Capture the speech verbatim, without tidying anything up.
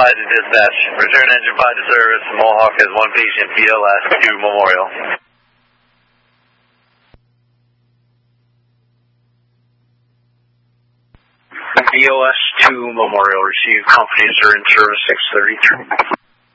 five to dispatch. Return engine five to service. Mohawk has one patient, B O S to Memorial. B O S to Memorial, receive company sir in service six thirty-three.